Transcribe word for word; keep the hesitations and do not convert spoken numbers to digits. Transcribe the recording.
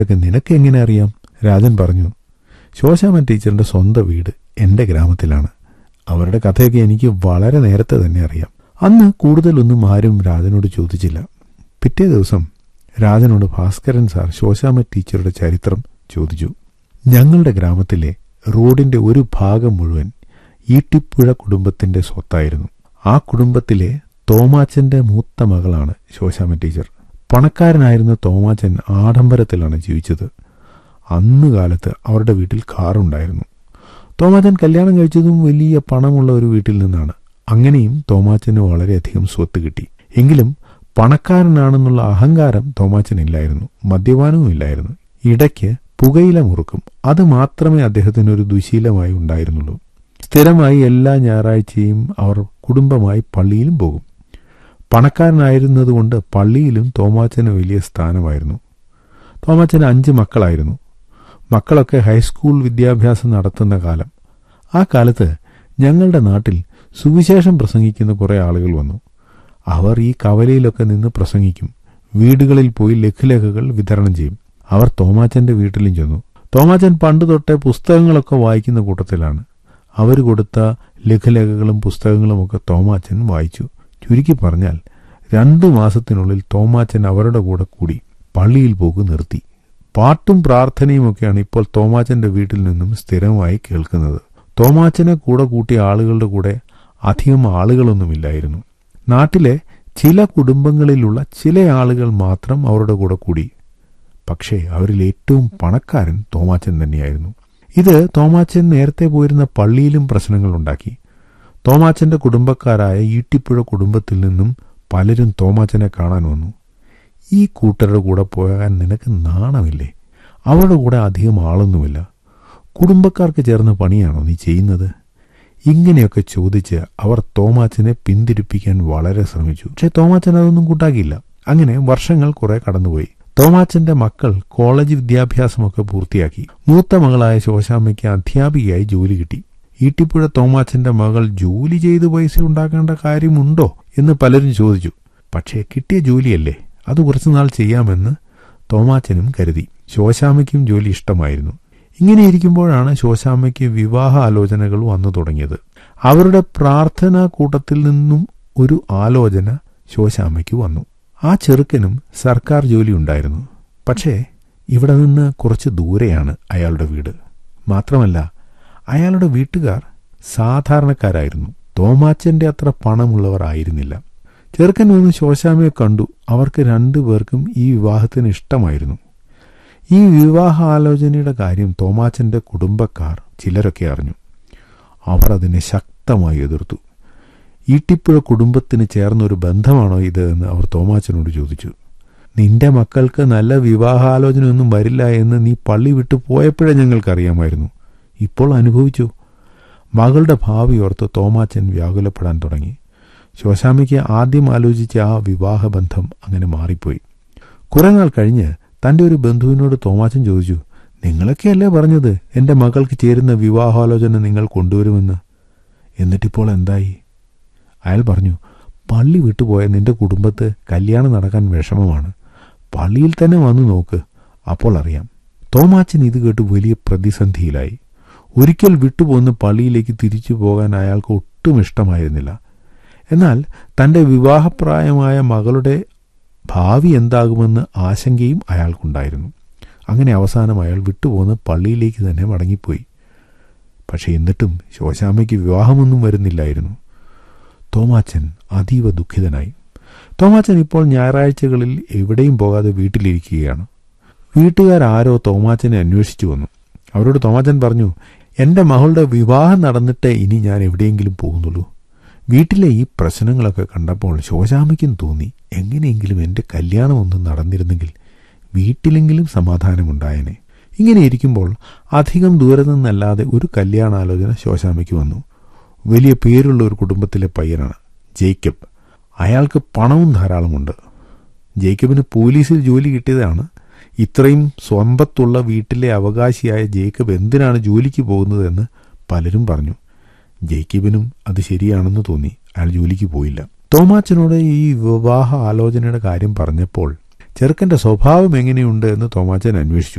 നിനക്ക് എങ്ങനെ അറിയാം? രാജൻ പറഞ്ഞു. ശോശാമ്മ ടീച്ചറിന്റെ സ്വന്തം വീട് എന്റെ ഗ്രാമത്തിലാണ്. അവരുടെ കഥയൊക്കെ എനിക്ക് വളരെ നേരത്തെ തന്നെ അറിയാം. അന്ന് കൂടുതലൊന്നും ആരും രാജനോട് ചോദിച്ചില്ല. പിറ്റേ ദിവസം രാജനോട് ഭാസ്കരൻ സാർ ശോശാമ്മ ടീച്ചറുടെ ചരിത്രം ചോദിച്ചു. ഞങ്ങളുടെ ഗ്രാമത്തിലെ റോഡിന്റെ ഒരു ഭാഗം മുഴുവൻ ഈട്ടിപ്പുഴ കുടുംബത്തിന്റെ സ്വത്തായിരുന്നു. ആ കുടുംബത്തിലെ തോമാച്ചന്റെ മൂത്ത മകളാണ് ശോശാമ്മ ടീച്ചർ. പണക്കാരനായിരുന്ന തോമാച്ചൻ ആഡംബരത്തിലാണ് ജീവിച്ചത്. അന്നുകാലത്ത് അവരുടെ വീട്ടിൽ കാറുണ്ടായിരുന്നു. തോമാച്ചൻ കല്യാണം കഴിച്ചതും വലിയ പണമുള്ള ഒരു വീട്ടിൽ നിന്നാണ്. അങ്ങനെയും തോമാച്ചന് വളരെയധികം സ്വത്ത് കിട്ടി. എങ്കിലും പണക്കാരനാണെന്നുള്ള അഹങ്കാരം തോമാച്ചനില്ലായിരുന്നു. മദ്യപാനവും ഇല്ലായിരുന്നു. ഇടയ്ക്ക് പുകയില മുറുക്കും. അത് മാത്രമേ അദ്ദേഹത്തിന് ഒരു ദുശീലമായി ഉണ്ടായിരുന്നുള്ളൂ. സ്ഥിരമായി എല്ലാ ഞായറാഴ്ചയും അവർ കുടുംബമായി പള്ളിയിലും പോകും. പണക്കാരനായിരുന്നതുകൊണ്ട് പള്ളിയിലും തോമാച്ചന് വലിയ സ്ഥാനമായിരുന്നു. തോമാച്ചന് അഞ്ച് മക്കളായിരുന്നു. മക്കളൊക്കെ ഹൈസ്കൂൾ വിദ്യാഭ്യാസം നടത്തുന്ന കാലം. ആ കാലത്ത് ഞങ്ങളുടെ നാട്ടിൽ സുവിശേഷം പ്രസംഗിക്കുന്ന കുറെ ആളുകൾ വന്നു. അവർ ഈ കവലയിലൊക്കെ നിന്ന് പ്രസംഗിക്കും. വീടുകളിൽ പോയി ലഘുലേഖകൾ വിതരണം ചെയ്യും. അവർ തോമാച്ചന്റെ വീട്ടിലും ചെന്നു. തോമാച്ചൻ പണ്ട് തൊട്ടേ പുസ്തകങ്ങളൊക്കെ വായിക്കുന്ന കൂട്ടത്തിലാണ്. അവർ കൊടുത്ത ലഘുലേഖകളും പുസ്തകങ്ങളുമൊക്കെ തോമാച്ചൻ വായിച്ചു. ചുരുക്കി പറഞ്ഞാൽ രണ്ടു മാസത്തിനുള്ളിൽ തോമാച്ചൻ അവരുടെ കൂടെ കൂടി പള്ളിയിൽ പോക്ക് നിർത്തി. പാട്ടും പ്രാർത്ഥനയുമൊക്കെയാണ് ഇപ്പോൾ തോമാച്ചന്റെ വീട്ടിൽ നിന്നും സ്ഥിരമായി കേൾക്കുന്നത്. തോമാച്ചനെ കൂടെ കൂട്ടിയ ആളുകളുടെ കൂടെ അധികം ആളുകളൊന്നുമില്ലായിരുന്നു. നാട്ടിലെ ചില കുടുംബങ്ങളിലുള്ള ചില ആളുകൾ മാത്രം അവരുടെ കൂടെ കൂടി. പക്ഷേ അവരിൽ ഏറ്റവും പണക്കാരൻ തോമാച്ചൻ തന്നെയായിരുന്നു. ഇത് തോമാച്ചൻ നേരത്തെ പോയിരുന്ന പള്ളിയിലും പ്രശ്നങ്ങളുണ്ടാക്കി. തോമാച്ചന്റെ കുടുംബക്കാരായ ഈട്ടിപ്പുഴ കുടുംബത്തിൽ നിന്നും പലരും തോമാച്ചനെ കാണാൻ വന്നു. ഈ കൂട്ടരുടെ കൂടെ പോകാൻ നിനക്ക് നാണമില്ലേ? അവരുടെ കൂടെ അധികം ആളൊന്നുമില്ല. കുടുംബക്കാർക്ക് ചേർന്ന പണിയാണോ നീ ചെയ്യുന്നത്? ഇങ്ങനെയൊക്കെ ചോദിച്ച് അവർ തോമാച്ചനെ പിന്തിരിപ്പിക്കാൻ വളരെ ശ്രമിച്ചു. പക്ഷെ തോമാച്ചൻ അതൊന്നും കൂട്ടാക്കിയില്ല. അങ്ങനെ വർഷങ്ങൾ കുറെ കടന്നുപോയി. തോമാച്ചന്റെ മക്കൾ കോളേജ് വിദ്യാഭ്യാസമൊക്കെ പൂർത്തിയാക്കി. മൂത്ത മകളായ ശോശാമ്മയ്ക്ക് അധ്യാപികയായി ജോലി കിട്ടി. ഈട്ടിപ്പുഴ തോമാച്ചന്റെ മകൾ ജോലി ചെയ്ത് പൈസ ഉണ്ടാക്കേണ്ട കാര്യമുണ്ടോ എന്ന് പലരും ചോദിച്ചു. പക്ഷേ കിട്ടിയ ജോലിയല്ലേ, അത് കുറച്ചുനാൾ ചെയ്യാമെന്ന് തോമാച്ചനും കരുതി. ശോശാമ്മയ്ക്കും ജോലി ഇഷ്ടമായിരുന്നു. ഇങ്ങനെ ഇരിക്കുമ്പോഴാണ് ശോശാമ്മയ്ക്ക് വിവാഹ ആലോചനകൾ വന്നു തുടങ്ങിയത്. അവരുടെ പ്രാർത്ഥനാ കൂട്ടത്തിൽ നിന്നും ഒരു ആലോചന ശോശാമ്മയ്ക്ക് വന്നു. ആ ചെറുക്കനും സർക്കാർ ജോലി ഉണ്ടായിരുന്നു. പക്ഷേ ഇവിടെ നിന്ന് കുറച്ച് ദൂരെയാണ് അയാളുടെ വീട്. മാത്രമല്ല അയാളുടെ വീട്ടുകാർ സാധാരണക്കാരായിരുന്നു. തോമാച്ചന്റെ അത്ര പണമുള്ളവർ ആയിരുന്നില്ല. ചെറുക്കൻ വന്ന് ശോശാമ്മയെ കണ്ടു. അവർക്ക് രണ്ടുപേർക്കും ഈ വിവാഹത്തിന് ഇഷ്ടമായിരുന്നു. ഈ വിവാഹ ആലോചനയുടെ കാര്യം തോമാച്ചന്റെ കുടുംബക്കാർ ചിലരൊക്കെ അറിഞ്ഞു. അവർ അതിനെ ശക്തമായി എതിർത്തു. ഈട്ടിപ്പുഴ കുടുംബത്തിന് ചേർന്നൊരു ബന്ധമാണോ ഇത് എന്ന് അവർ തോമാച്ചനോട് ചോദിച്ചു. നിന്റെ മക്കൾക്ക് നല്ല വിവാഹാലോചനയൊന്നും വരില്ല എന്ന് നീ പള്ളി വിട്ടു പോയപ്പോഴേ ഞങ്ങൾക്കറിയാമായിരുന്നു. ഇപ്പോൾ അനുഭവിച്ചു. മകളുടെ ഭാവി ഓർത്ത് തോമാച്ചൻ വ്യാകുലപ്പെടാൻ തുടങ്ങി. ശോശാമ്മയ്ക്ക് ആദ്യം ആലോചിച്ച ആ വിവാഹബന്ധം അങ്ങനെ മാറിപ്പോയി. കുറെ നാൾ കഴിഞ്ഞ് തന്റെ ഒരു ബന്ധുവിനോട് തോമാച്ചൻ ചോദിച്ചു, നിങ്ങളൊക്കെയല്ലേ പറഞ്ഞത് എന്റെ മകൾക്ക് ചേരുന്ന വിവാഹാലോചന നിങ്ങൾ കൊണ്ടുവരുമെന്ന്? എന്നിട്ടിപ്പോൾ എന്തായി? അയാൾ പറഞ്ഞു, പള്ളി വിട്ടുപോയ നിന്റെ കുടുംബത്ത് കല്യാണം നടക്കാൻ വിഷമമാണ്. പള്ളിയിൽ തന്നെ വന്നു നോക്ക്, അപ്പോൾ അറിയാം. തോമാച്ചൻ ഇത് കേട്ട് വലിയ പ്രതിസന്ധിയിലായി. ഒരിക്കൽ വിട്ടുപോന്ന് പള്ളിയിലേക്ക് തിരിച്ചു പോകാൻ അയാൾക്ക് ഒട്ടും ഇഷ്ടമായിരുന്നില്ല. എന്നാൽ തന്റെ വിവാഹപ്രായമായ മകളുടെ ഭാവി എന്താകുമെന്ന് ആശങ്കയും അയാൾക്കുണ്ടായിരുന്നു. അങ്ങനെ അവസാനം അയാൾ വിട്ടുപോന്ന് പള്ളിയിലേക്ക് തന്നെ മടങ്ങിപ്പോയി. പക്ഷെ എന്നിട്ടും ശോശാമ്മയ്ക്ക് വിവാഹമൊന്നും വരുന്നില്ലായിരുന്നു. തോമാച്ചൻ അതീവ ദുഃഖിതനായി. തോമാച്ചൻ ഇപ്പോൾ ഞായറാഴ്ചകളിൽ എവിടെയും പോകാതെ വീട്ടിലിരിക്കുകയാണ്. വീട്ടുകാരാരോ തോമാച്ചനെ അന്വേഷിച്ചു വന്നു. അവരോട് തോമാച്ചൻ പറഞ്ഞു, എന്റെ മകളുടെ വിവാഹം നടന്നിട്ടേ ഇനി ഞാൻ എവിടെയെങ്കിലും പോകുന്നുള്ളൂ. വീട്ടിലെ ഈ പ്രശ്നങ്ങളൊക്കെ കണ്ടപ്പോൾ ശോശാമ്മയ്ക്കും തോന്നി, എങ്ങനെയെങ്കിലും എന്റെ കല്യാണം ഒന്നും നടന്നിരുന്നെങ്കിൽ വീട്ടിലെങ്കിലും സമാധാനമുണ്ടായേനെ. ഇങ്ങനെ ഇരിക്കുമ്പോൾ അധികം ദൂരെ നിന്നല്ലാതെ ഒരു കല്യാണാലോചന ശോശാമ്മയ്ക്ക് വന്നു. വലിയ പേരുള്ള ഒരു കുടുംബത്തിലെ പയ്യനാണ് ജേക്കബ്. അയാൾക്ക് പണവും ധാരാളമുണ്ട്. ജേക്കബിന് പോലീസിൽ ജോലി കിട്ടിയതാണ്. ഇത്രയും സ്വന്തത്തുള്ള വീട്ടിലെ അവകാശിയായ ജേക്കബ് എന്തിനാണ് ജോലിക്ക് പോകുന്നതെന്ന് പലരും പറഞ്ഞു. ജേക്കബിനും അത് ശരിയാണെന്ന് തോന്നി. അയാൾ ജോലിക്ക് പോയില്ല. തോമാച്ചനോട് ഈ വിവാഹ ആലോചനയുടെ കാര്യം പറഞ്ഞപ്പോൾ ചെറുക്കന്റെ സ്വഭാവം എങ്ങനെയുണ്ട് എന്ന് തോമാച്ചൻ അന്വേഷിച്ചു.